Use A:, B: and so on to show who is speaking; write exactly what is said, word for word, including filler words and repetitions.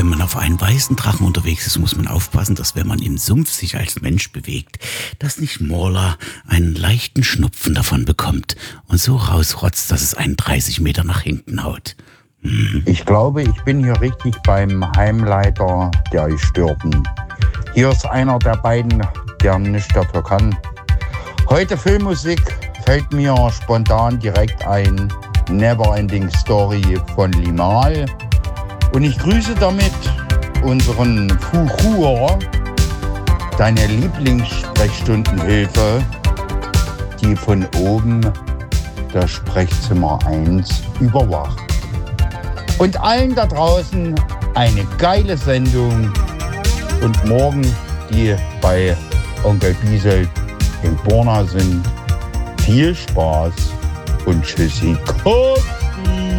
A: wenn man auf einem weißen Drachen unterwegs ist, muss man aufpassen, dass wenn man im Sumpf sich als Mensch bewegt, dass nicht Morla einen leichten Schnupfen davon bekommt und so rausrotzt, dass es einen dreißig Meter nach hinten haut. Hm.
B: Ich glaube, ich bin hier richtig beim Heimleiter der Eisstörten. Hier ist einer der beiden, der nicht dafür kann. Heute Filmmusik fällt mir spontan direkt ein. Neverending Story von Limahl. Und ich grüße damit unseren Fuchur, deine Lieblingssprechstundenhilfe, die von oben das Sprechzimmer eins überwacht. Und allen da draußen eine geile Sendung und morgen, die bei Onkel Biesel in Borna sind, viel Spaß und tschüssi.